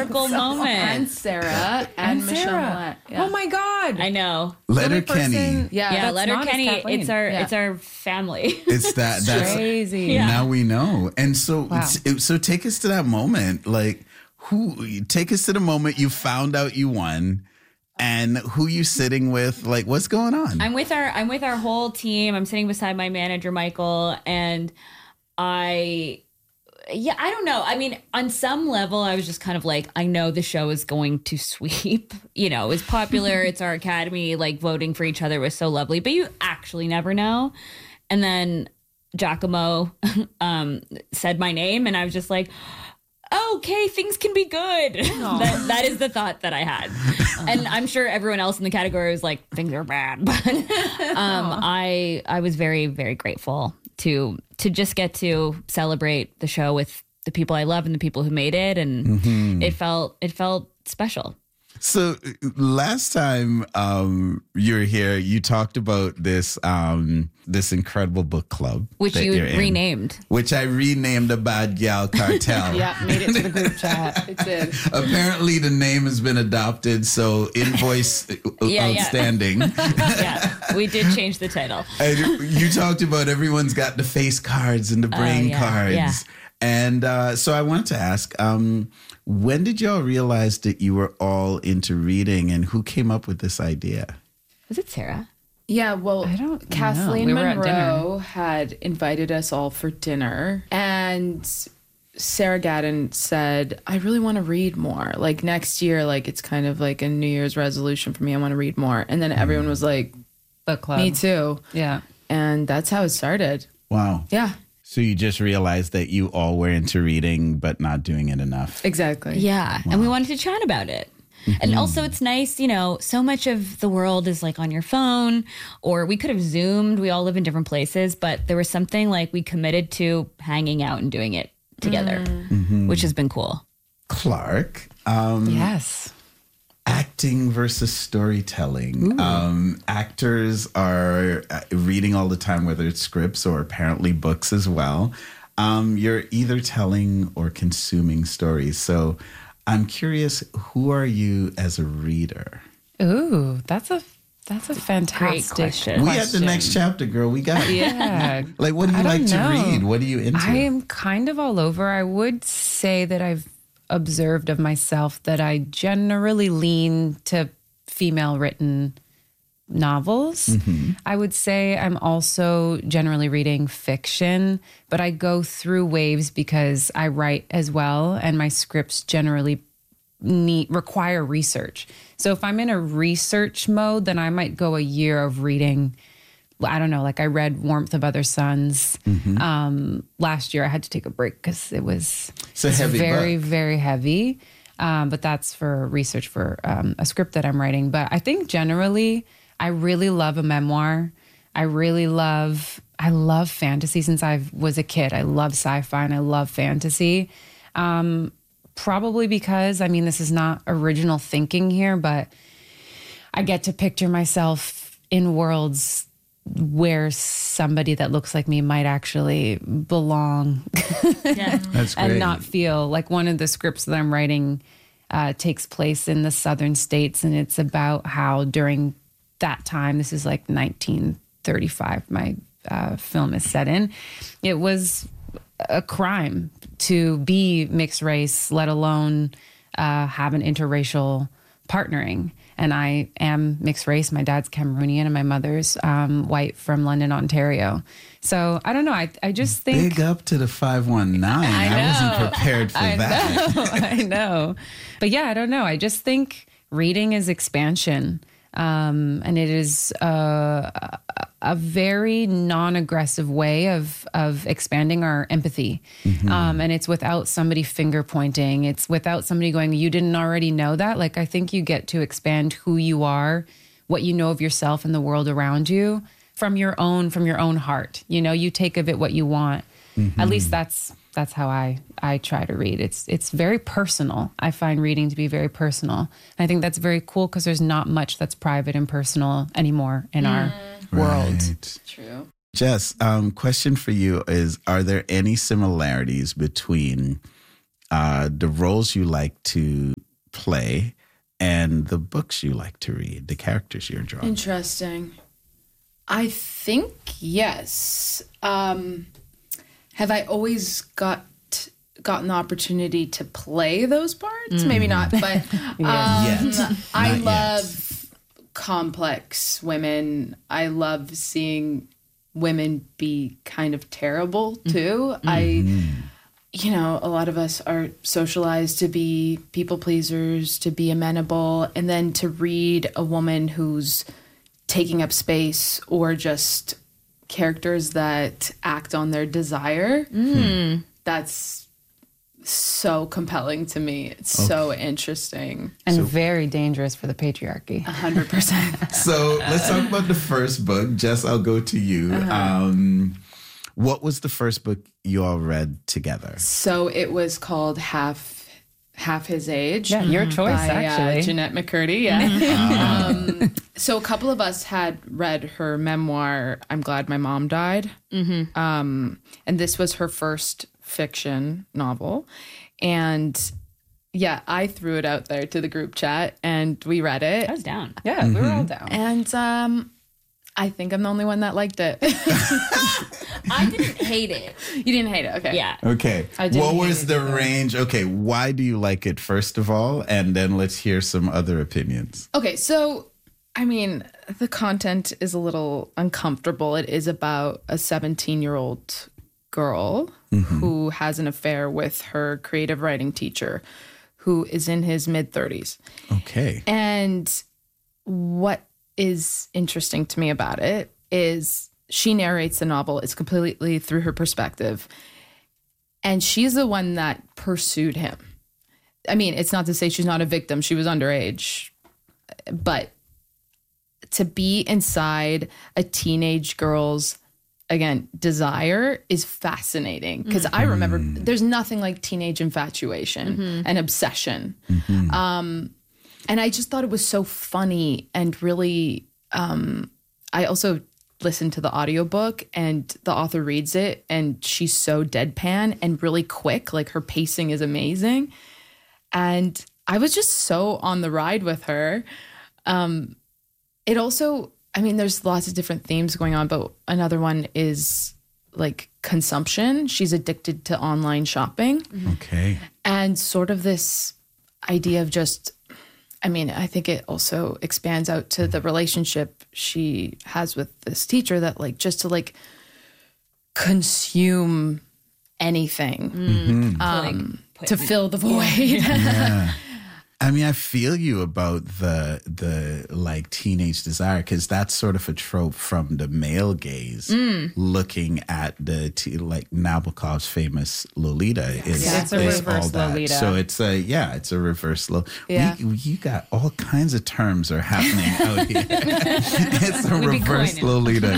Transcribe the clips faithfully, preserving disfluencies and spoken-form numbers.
historical moment. And Sarah and, And Michelle Sarah. Millette. Yeah. Oh my God. I know. Letter The only person- Kenny. Yeah, Yeah, that's Letter not as Kenny. Kathleen. It's our Yeah. it's our family. It's that. That's Crazy. Yeah. Now we know. And so, Wow. so take us to that moment. Like, who? Take us to the moment you found out you won, and who you sitting with. Like, what's going on? I'm with our I'm with our whole team. I'm sitting beside my manager Michael, and I yeah, I don't know. I mean, on some level I was just kind of like, I know the show is going to sweep. You know, it's popular, it's our academy, like voting for each other was so lovely, but you actually never know. And then Giacomo um said my name and I was just like, okay, things can be good. that, that is the thought that I had. And I'm sure everyone else in the category was like, things are bad. But um, I I was very, very grateful to to just get to celebrate the show with the people I love and the people who made it. And Mm-hmm. it felt it felt special. So last time um, you were here, you talked about this um, this incredible book club, Which that you you're in, renamed. which I renamed the Bad Gal Cartel. Yeah, made it to the group chat. It did. Apparently, the name has been adopted, so invoice Yeah, yeah. outstanding. Yeah, we did change the title. And you talked about everyone's got the face cards and the brain yeah, cards. yeah. And uh, so I wanted to ask, um, when did y'all realize that you were all into reading, and who came up with this idea? Was it Sarah? Yeah, well, I don't Kathleen know. We were at Monroe had invited us all for dinner, and Sarah Gadden said, I really want to read more. Like next year, like it's kind of like a New Year's resolution for me. I want to read more. And then everyone was like, Book club. me too. Yeah. And that's how it started. Wow. Yeah, So you just realized that you all were into reading, but not doing it enough. exactly. Yeah. And we wanted to chat about it. And also it's nice, you know, so much of the world is like on your phone, or we could have Zoomed. We all live in different places, but there was something like we committed to hanging out and doing it together, which has been cool. Clark, um, Yes. acting versus storytelling. Um, actors are uh, reading all the time, whether it's scripts or apparently books as well. Um, you're either telling or consuming stories. So I'm curious, who are you as a reader? Ooh, that's a that's a fantastic question. We at the next chapter, girl. We got Yeah. Like, what do you I don't like to know. read? What are you into? I am kind of all over. I would say that I've observed of myself that I generally lean to female written novels. I would say I'm also generally reading fiction, but I go through waves because I write as well, and my scripts generally need require research. So if I'm in a research mode, then I might go a year of reading. I don't know, like I read Warmth of Other Suns. Um, last year I had to take a break because it was, It's a it's heavy very, book. very heavy. Um, but that's for research for um, a script that I'm writing. But I think generally I really love a memoir. I really love, I love fantasy since I was a kid. I love sci-fi and I love fantasy. Um, probably because, I mean, this is not original thinking here, but I get to picture myself in worlds where somebody that looks like me might actually belong Yeah. That's great. and not feel like one of the scripts that I'm writing uh, takes place in the southern states. And it's about how during that time, this is like nineteen thirty-five, my uh, film is set in, it was a crime to be mixed race, let alone uh, have an interracial partnering. And I am mixed race. My dad's Cameroonian and my mother's um, white from London, Ontario. So I don't know. I, I just think... Big up to the five one nine. I, know. wasn't prepared for I that. know, I know. But yeah, I don't know. I just think reading is expansion. Um, and it is uh, a, a very non-aggressive way of of expanding our empathy. Um, and it's without somebody finger pointing. It's without somebody going, you didn't already know that. Like, I think you get to expand who you are, what you know of yourself and the world around you from your own, from your own heart. You know, you take of it what you want. At least that's that's how I I try to read. It's it's very personal. I find reading to be very personal. And I think that's very cool because there's not much that's private and personal anymore in our world. Right. True. Jess, um, question for you is, are there any similarities between uh, the roles you like to play and the books you like to read, the characters you're drawn. Interesting. I think yes. Um, have I always got gotten the opportunity to play those parts? Mm. Maybe not, but um, Yet. I Not love yet. complex women. I love seeing women be kind of terrible too. Mm-hmm. I, you know, a lot of us are socialized to be people pleasers, to be amenable, and then to read a woman who's taking up space or just characters that act on their desire. Mm. That's so compelling to me. It's okay. So interesting. And so, very dangerous for the patriarchy. A hundred percent. So let's talk about the first book. Jess, I'll go to you. Uh-huh. Um, what was the first book you all read together? So it was called Half Half His Age. Yeah, your choice, by, actually. Uh, Jeanette McCurdy, yeah. um, so a couple of us had read her memoir, I'm Glad My Mom Died. Mm-hmm. Um, and this was her first fiction novel. And yeah, I threw it out there to the group chat and we read it. I was down. Yeah, mm-hmm. we were all down. And um, I think I'm the only one that liked it. I didn't hate it. You didn't hate it? Okay. Yeah. Okay. I didn't what hate was it the either. range? Okay, why do you like it, first of all? And then let's hear some other opinions. Okay, so I mean, the content is a little uncomfortable. It is about a seventeen-year-old girl mm-hmm. who has an affair with her creative writing teacher, who is in his mid-thirties. Okay. And what is interesting to me about it is she narrates the novel. It's completely through her perspective. And she's the one that pursued him. I mean, it's not to say she's not a victim. She was underage. But to be inside a teenage girl's, again, desire is fascinating. Because mm-hmm. I remember there's nothing like teenage infatuation mm-hmm. and obsession. Mm-hmm. Um, and I just thought it was so funny and really, um, I also listened to the audiobook and the author reads it and she's so deadpan and really quick. Like her pacing is amazing. And I was just so on the ride with her. Um, it also, I mean, there's lots of different themes going on, but another one is like consumption. She's addicted to online shopping. Okay. And sort of this idea of just, I mean, I think it also expands out to the relationship she has with this teacher that like just to like consume anything Mm-hmm. um, to fill the void. Yeah. I mean, I feel you about the the like teenage desire because that's sort of a trope from the male gaze, mm. looking at the t- like Nabokov's famous Lolita is, yeah, it's a is reverse all that. Lolita. So it's a yeah, it's a reverse Lolita. Yeah. We, you got all kinds of terms are happening out here. It's a We'd reverse Lolita.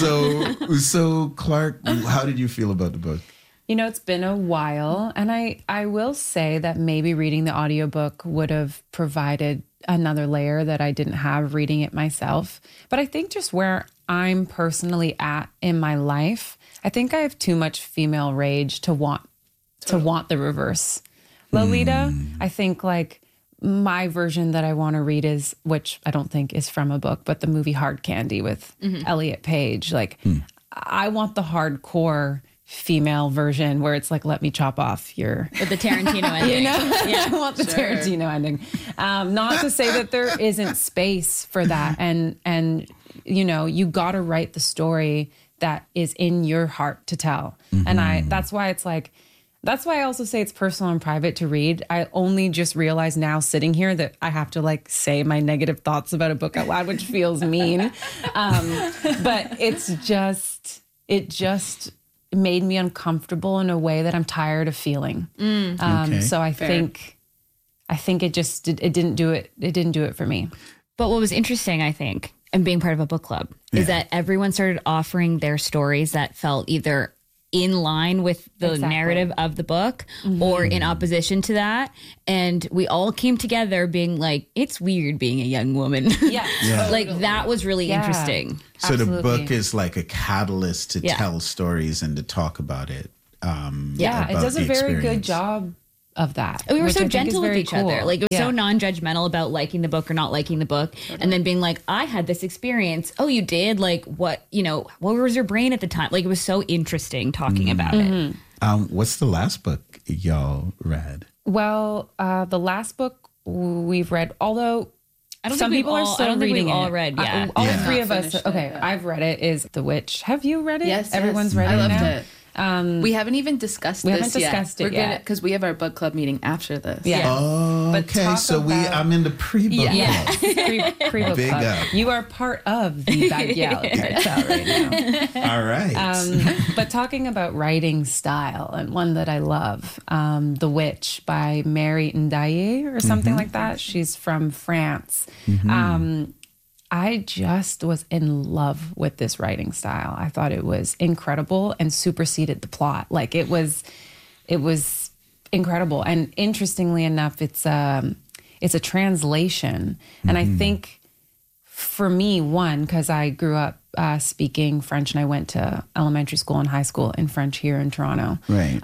So so Clark, how did you feel about the book? You know, it's been a while, and I, I will say that maybe reading the audiobook would have provided another layer that I didn't have reading it myself. But I think just where I'm personally at in my life, I think I have too much female rage to want to want the reverse Lolita. Mm. I think like my version that I want to read is, which I don't think is from a book, but the movie Hard Candy with mm-hmm. Elliot Page. Like mm. I want the hardcore female version where it's like, let me chop off your with the Tarantino ending. You know, yeah. I want the Sure. Tarantino ending. Um, not to say that there isn't space for that, and and you know, you got to write the story that is in your heart to tell. Mm-hmm. And I that's why it's like. That's why I also say it's personal and private to read. I only just realize now sitting here that I have to like say my negative thoughts about a book out loud, which feels mean. Um, but it's just, it just made me uncomfortable in a way that I'm tired of feeling. Mm. Um, Okay. so I Fair. think, I think it just, did, it didn't do it. It didn't do it for me. But what was interesting, I think, and being part of a book club, Yeah. is that everyone started offering their stories that felt either in line with the Exactly. narrative of the book mm-hmm. or in opposition to that. And we all came together being like, it's weird being a young woman. Yeah. Yeah. Like that was really Yeah. interesting. So the Absolutely. book is like a catalyst to Yeah. tell stories and to talk about it. Um, Yeah, it about does a the very good experience. job of that. We were which so I think is gentle with very each cool. other. Like, it was Yeah. so non-judgmental about liking the book or not liking the book. And then being like, I had this experience. Oh, you did? Like, what, you know, what was your brain at the time? Like, it was so interesting talking about it. Um, what's the last book y'all read? Well, uh, the last book we've read, although I don't some think we've people are all- I still don't think reading we've all it. read, Uh, yeah. all Yeah. three Not of us. finished it, Okay, yeah. I've read it. Is The Witch? Have you read it? Yes, everyone's yes. read I it loved now? it. We haven't even discussed We this haven't discussed yet. it We're gonna yet. because we have our book club meeting after this. Yeah. Oh, But okay. talk So we, about- I'm in the pre-book. Yeah, pre, pre-book Big club. up. You are part of the Backyard Cartel right now. All right. Um, but talking about writing style, and one that I love, um, The Witch by Mary Ndaye or something like that. She's from France. Um, I just was in love with this writing style. I thought it was incredible and superseded the plot. Like it was, it was incredible. And interestingly enough, it's um, it's a translation, and I think for me, one, because I grew up uh, speaking French, and I went to elementary school and high school in French here in Toronto. right.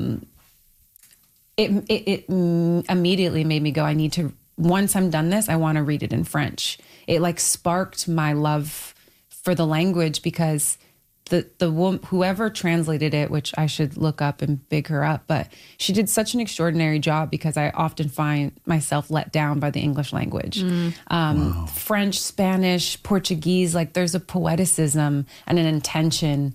It it, it mm, immediately made me go, I need to. Once I'm done this, I want to read it in French. It like sparked my love for the language, because the the woman, whoever translated it, which I should look up and big her up, but she did such an extraordinary job, because I often find myself let down by the English language. Um, French, Spanish, Portuguese, like there's a poeticism and an intention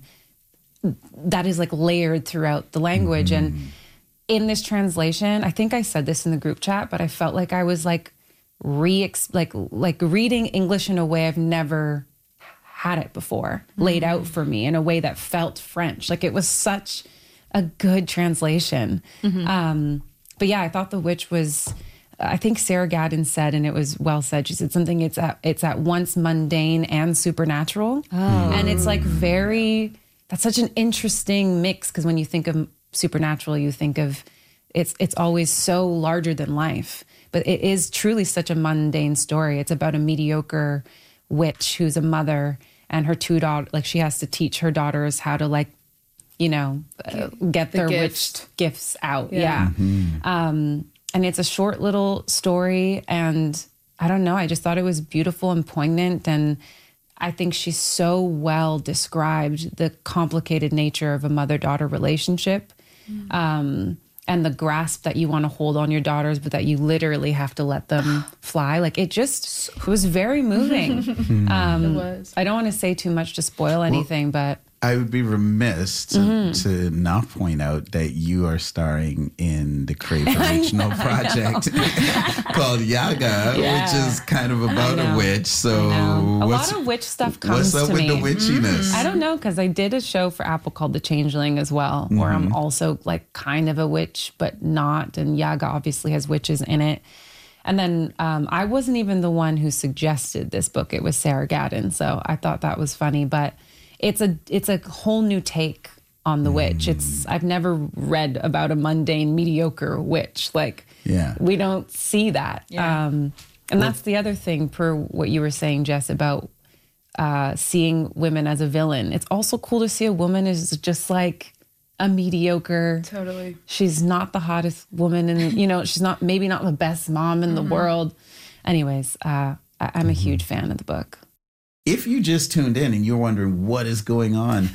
that is like layered throughout the language. And in this translation, I think I said this in the group chat, but I felt like I was like re like like reading English in a way I've never had it before, laid out for me in a way that felt French. Like it was such a good translation. Um, but yeah, I thought The Witch was, I think Sarah Gadon said, and it was well said, she said something, it's at, it's at once mundane and supernatural. And it's like very, that's such an interesting mix, because when you think of supernatural, you think of, it's it's always so larger than life. But it is truly such a mundane story. It's about a mediocre witch who's a mother, and her two daughters, like she has to teach her daughters how to like, you know, uh, get The their gifts. witch gifts out. Yeah. Um, and it's a short little story, and I don't know, I just thought it was beautiful and poignant, and I think she's so well described the complicated nature of a mother-daughter relationship. Um, and the grasp that you want to hold on your daughters, but that you literally have to let them fly. Like it just, it was very moving. um, It was. I don't want to say too much to spoil anything, but I would be remiss to, Mm-hmm. to not point out that you are starring in the Crave Original project called Yaga, Yeah. which is kind of about a know. witch. So um, a what's, lot of witch stuff comes what's up to with me. Mm-hmm. the witchiness? I don't know, because I did a show for Apple called The Changeling as well, where I'm also like kind of a witch, but not. And Yaga obviously has witches in it. And then um, I wasn't even the one who suggested this book. It was Sarah Gadon. So I thought that was funny. But it's a it's a whole new take on the witch. It's I've never read about a mundane, mediocre witch. Like Yeah. we don't see that. Yeah. Um, and that's the other thing, per what you were saying, Jess, about uh, seeing women as a villain. It's also cool to see a woman as just like a mediocre. Totally. She's not the hottest woman, and you know, she's not maybe not the best mom in the world. Anyways, uh, I, I'm a huge fan of the book. If you just tuned in and you're wondering what is going on,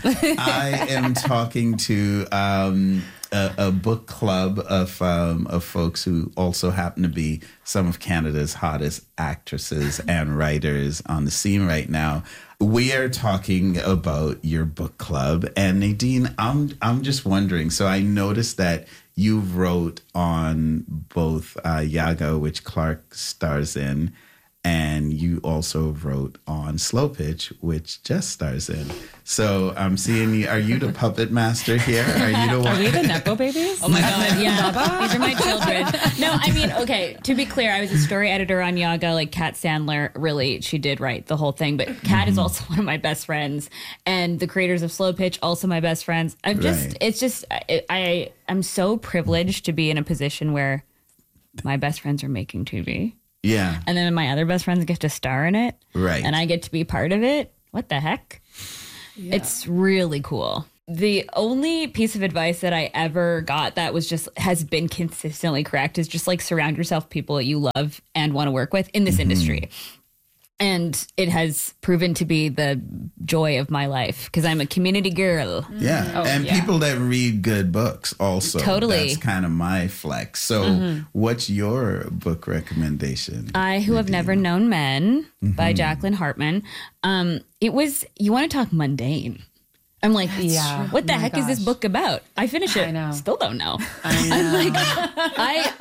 I am talking to um, a, a book club of um, of folks who also happen to be some of Canada's hottest actresses and writers on the scene right now. We are talking about your book club, and Nadine, I'm I'm just wondering. So I noticed that you wrote on both uh, Yaga, which Clark stars in, and you also wrote on Slow Pitch, which Jess stars in. So I'm seeing you. Are you the puppet master here? Are you the one? Are we the Nepo babies? Oh my God, yeah. These are my children. No, I mean, okay, to be clear, I was a story editor on Yaga. Like, Kat Sandler, really, she did write the whole thing. But Kat is also one of my best friends. And the creators of Slow Pitch, also my best friends. I'm just, Right. it's just, I, I, I'm so privileged to be in a position where my best friends are making T V. Yeah. And then my other best friends get to star in it. Right. And I get to be part of it. What the heck? It's really cool. the only piece of advice that I ever got that was just has been consistently correct is just like surround yourself with people that you love and want to work with in this mm-hmm. industry. And it has proven to be the joy of my life because I'm a community girl. Yeah. Oh, and yeah. people that read good books also. Totally. That's kind of my flex. So mm-hmm. what's your book recommendation? I Who Have Never Known Men mm-hmm. by Jacqueline Hartman. Um, it was, you want to talk mundane. I'm like, yeah. what the oh heck gosh. is this book about? I finish it. I know. Still don't know. I know. I'm like, I,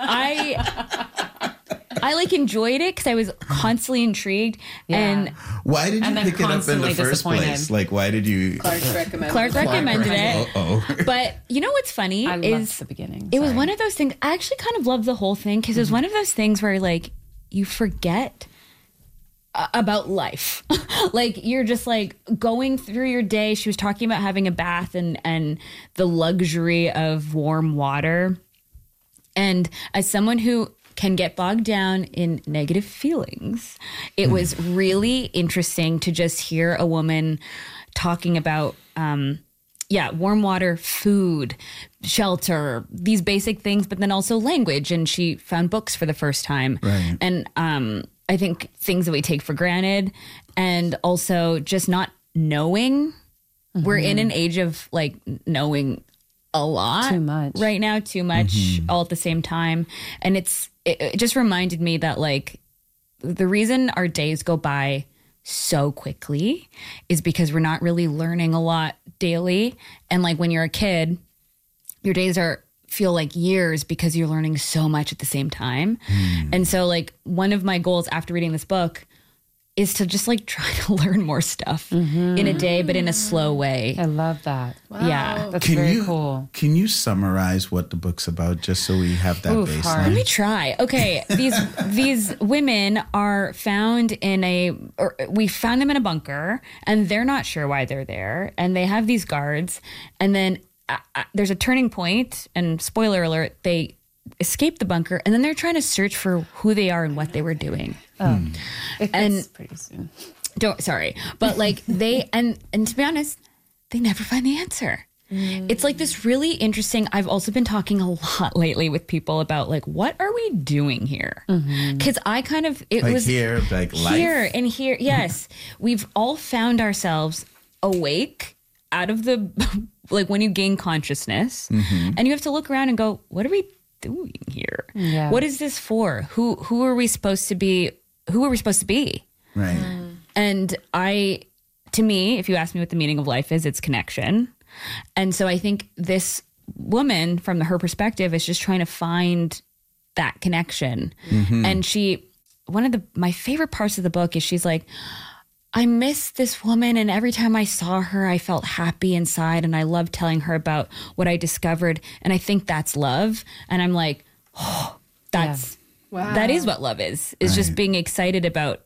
I, I like enjoyed it because I was constantly intrigued. Yeah. And why did you pick it up in the first place? Like, why did you? Clark recommended. Clark recommended Clark it. Oh, but you know what's funny I is loved the beginning. It was one of those things. I actually kind of loved the whole thing because mm-hmm. it was one of those things where like you forget about life. Like you're just like going through your day. She was talking about having a bath and and the luxury of warm water. And as someone who can get bogged down in negative feelings, it mm. was really interesting to just hear a woman talking about um yeah, warm water, food, shelter, these basic things, but then also language. And she found books for the first time. Right. And um I think things that we take for granted and also just not knowing. Mm-hmm. We're in an age of like knowing a lot. Too much. Right now, too much mm-hmm. all at the same time. And it's it, it just reminded me that like the reason our days go by so quickly is because we're not really learning a lot daily. And like when you're a kid, your days are feel like years because you're learning so much at the same time. Mm. And so like one of my goals after reading this book is to just like try to learn more stuff mm-hmm. in a day, but in a slow way. I love that. Wow. Yeah. That's can very you, cool. Can you summarize what the book's about just so we have that Oof, baseline? hard. Let me try. Okay. These, these women are found in a, or we found them in a bunker and they're not sure why they're there. And they have these guards and then Uh, there's a turning point, and spoiler alert, they escape the bunker, and then they're trying to search for who they are and what they were doing. Oh, hmm. and pretty soon. Don't sorry, but like they and and to be honest, they never find the answer. Mm. It's like this really interesting. I've also been talking a lot lately with people about like what are we doing here? Because mm-hmm. I kind of it like was here, like here life. and here. Yes, we've all found ourselves awake out of the. Like when you gain consciousness mm-hmm. and you have to look around and go, what are we doing here? Yeah. What is this for? Who who are we supposed to be? Who are we supposed to be? Right. Mm. And I, to me, if you ask me what the meaning of life is, it's connection. And so I think this woman, from the, her perspective, is just trying to find that connection. Mm-hmm. And she, one of the my favorite parts of the book is she's like, I miss this woman, and every time I saw her, I felt happy inside, and I loved telling her about what I discovered, and I think that's love. And I'm like, oh, that's yeah. wow. that is what love is. Is right. just being excited about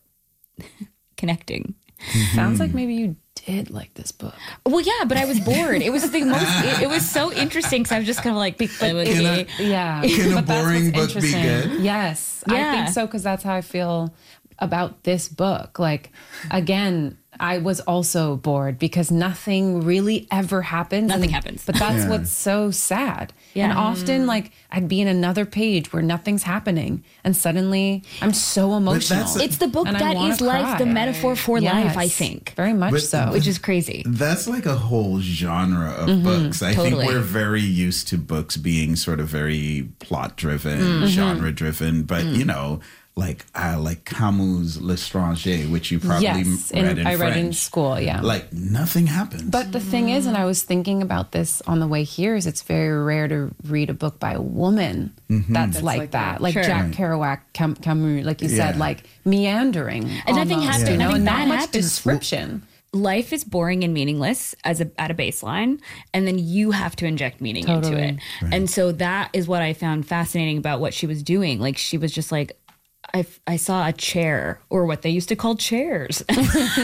connecting. Mm-hmm. Sounds like maybe you did like this book. Well, yeah, but I was bored. It was the most. It, it was so interesting because I was just kind of like, can a, yeah. Can a boring book be good? Yes, yeah. I think so because that's how I feel about this book. Like, again, I was also bored because nothing really ever happens. Nothing and, happens. But that's yeah. what's so sad. Yeah. And often, like, I'd be in another page where nothing's happening, and suddenly I'm so emotional. A, it's the book that is cry. life, the metaphor for yes, life, I think. Very much but, so. Which is crazy. That's like a whole genre of mm-hmm, books. I totally. think we're very used to books being sort of very plot-driven, mm-hmm. genre-driven, but, mm. you know, like uh, like Camus' L'Étranger, which you probably yes, read in, in I French. read in school, yeah. Like nothing happens. But the thing is, and I was thinking about this on the way here, is it's very rare to read a book by a woman mm-hmm. that's, that's like, like that. that. Like sure. Jack Kerouac, Cam- Camus, like you yeah. said, like meandering. And nothing almost, happens. You know, Nothing and bad not much happens. description. Life is boring and meaningless as a at a baseline, and then you have to inject meaning totally. into it. Right. And so that is what I found fascinating about what she was doing. Like she was just like, I, I saw a chair, or what they used to call chairs. and,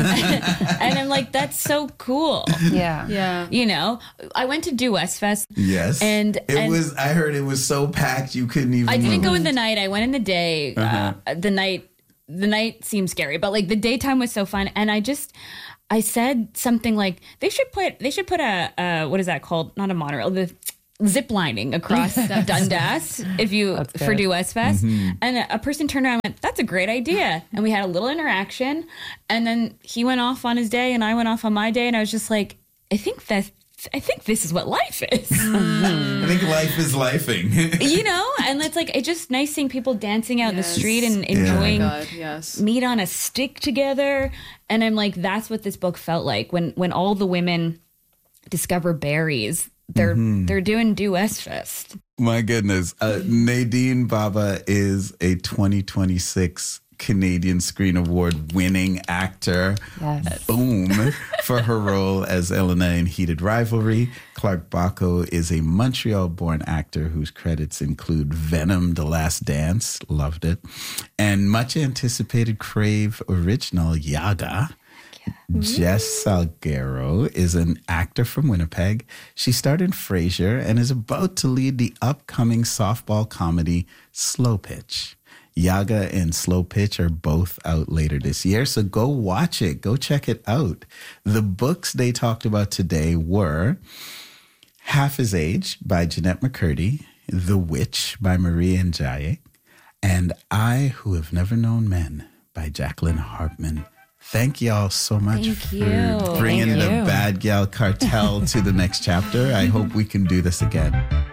and I'm like, that's so cool. Yeah. Yeah. You know, I went to Do West Fest. Yes. And it and was, I heard it was so packed you couldn't even I didn't move. go in the night. I went in the day. Uh-huh. Uh, the night, the night seemed scary, but like the daytime was so fun. And I just, I said something like they should put they should put a uh, what is that called? Not a monorail, the zip lining across Dundas if you for Do West Fest. Mm-hmm. And a, a person turned around and went, "That's a great idea." And we had a little interaction, and then he went off on his day, and I went off on my day, and I was just like, I think that. I think this is what life is. I think life is lifing. You know? And it's like, it's just nice seeing people dancing out Yes. in the street and Yeah. enjoying Oh my God, yes. meat on a stick together. And I'm like, that's what this book felt like. When when all the women discover berries, they're Mm-hmm. they're doing Do West Fest. My goodness. Uh, Nadine Baba is a twenty twenty-six Canadian Screen Award winning actor. Yes. Boom. For her role as Elena in Heated Rivalry. Clark Bacco is a Montreal-born actor whose credits include Venom, The Last Dance, loved it, and much anticipated Crave original Yaga. Jess Salguero is an actor from Winnipeg. She starred in Frasier and is about to lead the upcoming softball comedy Slow Pitch. Yaga and Slow Pitch are both out later this year, so go watch it. Go check it out. The books they talked about today were Half His Age by Jeanette McCurdy, The Witch by Marie Njaye, and I Who Have Never Known Men by Jacqueline Hartman. Thank y'all so much Thank for you. bringing Thank the you. Bad Gal Cartel to the next chapter. I hope we can do this again.